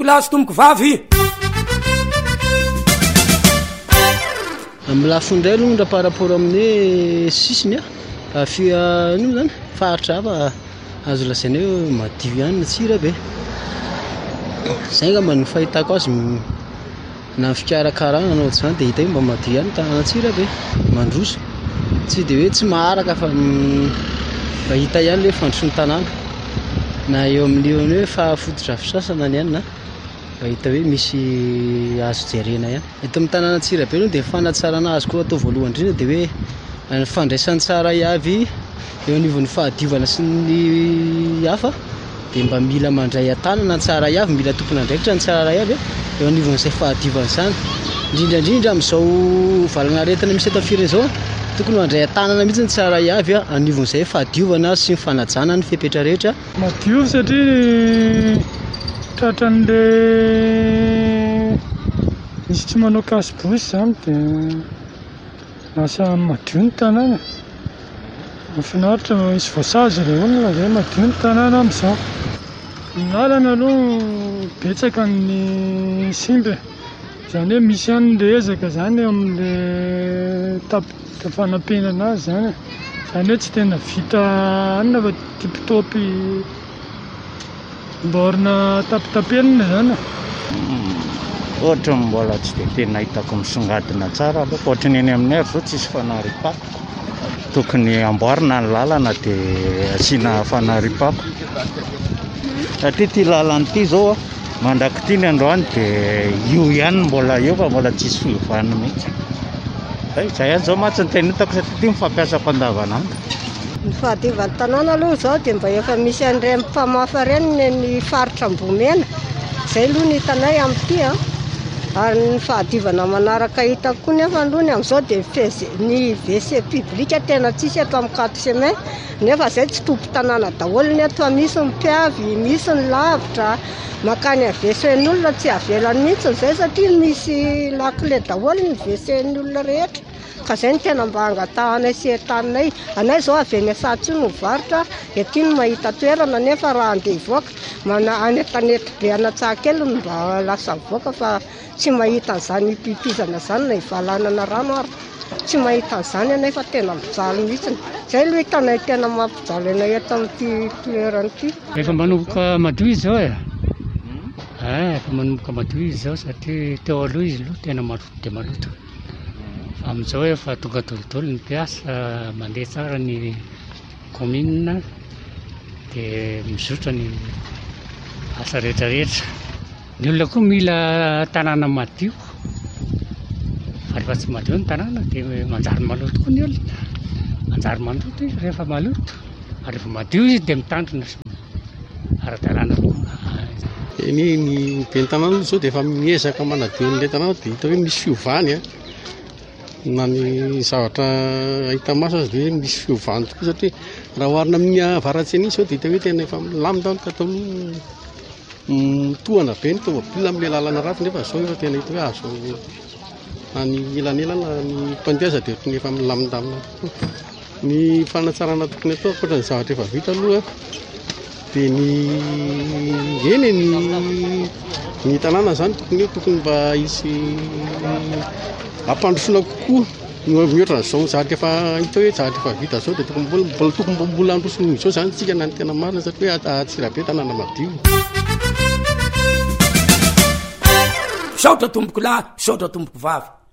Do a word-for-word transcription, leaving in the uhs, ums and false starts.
tomboko lahy sy tomboko vavy. Milafondray aloha ndra par rapport amin'ny sisiny a fia ino zany faritra hafa azo lasaina hoe madio ihany ny tsira be. Zay ngamba ny fahitako azy na fikarakarana anao zany dia hita hoe mba madio ihany tanàna tsira be mandroso tsy dia hoe tsy maharaka fa mba hita ihany le fandrosoan'ny tanàna na eo amin'io hoe fahafototra fisasana ihany na mba hita hoe misy azo jerena ihany. Eto amin'ny tanàna tsira be aloha dia fanatsarana azy koa atao voalohany indrindra dia hoe ny fandraisany tsara avy eo anivon'ny fahadiovana sy ny hafa dia mba mila mandray an-tanana tsara avy, mila tompona andraikitra ny tsara avy eo anivon'izay fahadiovana izany. Indrindra indrindra amin'izao valana aretina misy eto fireny izao tokony mandray an-tanana mihitsy ny tsara avy anivon'izay fahadiovana sy ny fanajana ny fepetra rehetra. Madio satria tratran'le misy tsy manao kasibosy zany dia lasa madio ny tanàna. Mahafinaritra misy voasazy ilay olona izay madio ny tanàna amin'izao. Ny lalana aloha betsaka ny simba izany hoe misy ihany le ezaka zany eo amin'le tap- fanampenana azy zany izany hoe tsy tena vita anona fa tipitopy mborina tapitapenina zany. Ohatra mbola tsy dia tena hitako misongadina tsara aloha ohatra ny eny aminay zao tsisy fanaripapo. Tokony amboarina ny lalana dia asiana fanaripapo. Satria ty lalana ity zao mandraky ny androany dia io ihany mbola eo fa mbola tsisy fiovana mihitsy. Izay ihany zao matsy ny tena hitako satria ty mifampiasako andavanandro. Ny fahadiovan'ny tanàna aloha zao dia mba efa misy an'ireny mpamafa ireny ny faritra Ambomena. Izay aloha ny hitanay amin'ity a. Ary ny fahadiovana manaraka hitako koa nefa alohany amin'izao dia ny W C publika tena tsisy eto amin'ny quatre chemin nefa izay tsy tompo tanàna daholo ny eto, misy ny mpiavy, misy ny lavitra, makany W C ny olona tsy avelany mihitsy izay satria misy lakile daholo ny W C ny olona rehetra. Ka izay ny tena mba angatahanay sy entaninay. Anay izao avy eny Sahatsy no mivarotra, ety no mahita toerana nefa raha andeha hivoaka mana anetanety be Anatsahakely no mba lasa mivoaka fa tsy mahita an'izany pipizana izany na hivalanana rano ary tsy mahita an'izany anay fa tena mijaly mihitsy. Izay aloha hitanay tena mampijaly anay eto amin'ity toerana ity. Efa manomboka madio izy zao e. Ah, efa manomboka madio izy zao satria teo aloha izy aloha tena maloto dia maloto. Fa amin'izao efa tonga dolodolo ny mpiasa, mandeha tsara ny commune dia mizotra ny asa rehetrarehetra. Ny olona koa mila tanàna madio. Fa rehefa tsy madio ny tanàna dia manjary maloto koa ny olona. Manjary maloto izy rehefa maloto. Ary rehefa madio izy dia mitandrina ara-dalàna koa. Ny ny ben'ny tanàna zao dia efa miezaka manadio an'ilay tanàna dia hita hoe misy fiovany a. Na ny zavatra ahita maso azy dia misy fiovany tokoa satria raha oharina amin'ny avaratseny izao dia hita hoe tena efa milamina ka atao mitohana be ny tômôbila amin'ilay lalana ratsy nefa izao efa tena hita hoe azo na ny elanelana ny mpandiaza dia tokony efa milamindamina. Ny fanatsarana tokony atao ankoatra ny zavatra efa vita aloha dia ny eny ny ny tanàna zany tokony hoe tokony mba hisy ampandrosoana kokoa mihoatra n'izao zavatra efa hita hoe zavatra efa vita zao dia tokony mbola tokony mbola androsony izao zany tsika na ny tena marina satria hoe Antsirabe tanàna madio. Saotra tomboko lahy, saotra tomboko vavy.